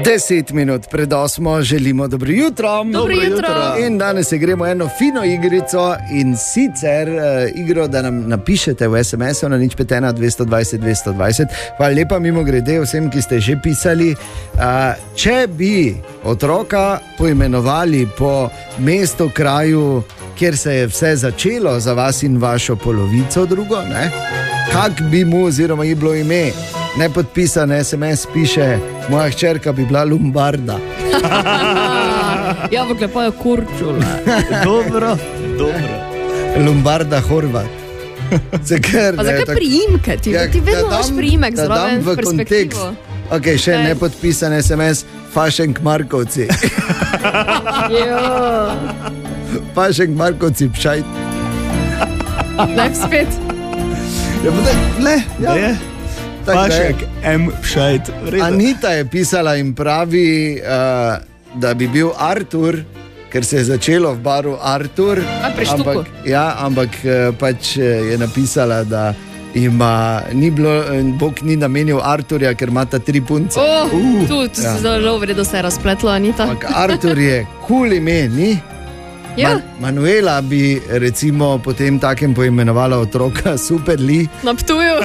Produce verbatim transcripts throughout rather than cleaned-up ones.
Deset minut pred osmo želimo dobro jutro. Dobro jutro. In danes se gremo eno fino igrico in sicer uh, igro, da nam napišete v es em es-u na nič pet ena dvesto dvajset dvesto dvajset. Hvala lepa mimo grede vsem, ki ste že pisali. Uh, če bi otroka poimenovali po mestu, kraju, kjer se je vse začelo za vas in vašo polovico drugo, ne? Kak bi mu oziroma ji bilo ime? Nepodpisan es em es piše, moja hčerka bi bila Lombarda. Ja, pa je Kurčula. Dobro, dobro. Lombarda Horvat. Ker, Pa zakaj tak... priimke? Ti, Ja, ti da vedno dam- imaš priimek da zraven dam v perspektivo. kontekst. Ok, še Kaj? nepodpisan es em es, Fašenk Markovci. Jo, Fašenk Markovci, Pšajt. ne spet. Ja, bude, ne, ja. Je? Tako da je. Pašek, M. Pšajt. Anita je pisala in pravi, uh, da bi bil Artur, ker se je začelo v baru Artur. A, pri Štuku. ampak, ja, ampak uh, pač uh, je napisala, da ima, ni bilo, Bog ni namenil Arturja, ker ima ta tri punce. Oh, uh, tu tu ja. se zelo vredo se je razpletlo, Anita. Ampak Artur je kul cool ime, ni? Ja, Man, Manuela bi recimo potem takem poimenovala otroka Super Li. na Ptuju.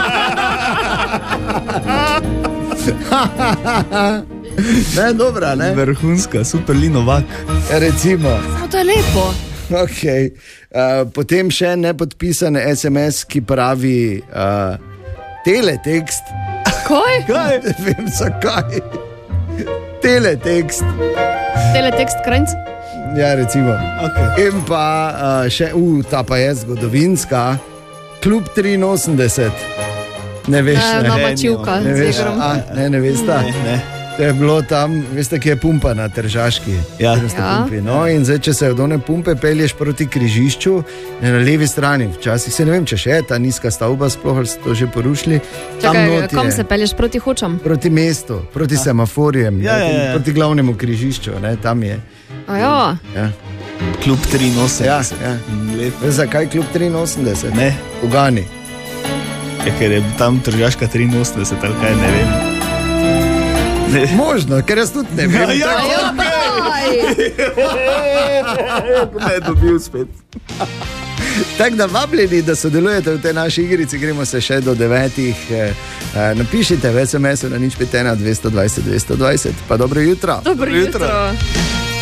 Ne, dobra, ne? Vrhunska, super Linovak. Recimo. No, to je lepo. Okay. Uh, potem še nepodpisan es em es, ki pravi uh, teletekst. Kaj? Kaj? Ne vem zakaj. Teletekst. Teletekst Krajnc? Ja, recimo. Okay. In pa uh, še, uh, ta pa je zgodovinska, Klub triinosemdeset. Ne veš, Ne, ne, mama ne, čivka ne z veš, igrom. a, ne, ne veš, ta. Ne, ne. To je bilo tam, veste, kje je pumpa na Tržaški. Ja. Kjer ste Ja. pumpi, no, in zdaj, če se od one pumpe pelješ proti križišču, je na levi strani, včasih se ne vem, če še je ta nizka stavba, sploh ali so to že porušili. Tam Čakaj, not kam je, se pelješ proti Hočam? proti mestu, proti ja. semaforjem, Ja, ne, ja, ja. proti glavnemu križišču, ne, tam je. A ja, Ja. Klub triinosemdeset. Ja, ja. Lepo. Veš, zakaj Klub triinosemdeset? Ne, Ugani. je, ker je tam Tržaška triinosemdeset, ali kaj, ne vem. Ne. Možno, ker jaz tudi ne vem. Ja, tako- ja. Ne, dobil spet. Tako da vabljeni, da sodelujete v tej naši igrici, gremo se še do devetih. Eh, eh, napišite v es em es-u na nič pet ena dvesto dvajset dvesto dvajset. Pa dobro jutro. dobro jutro. jutro.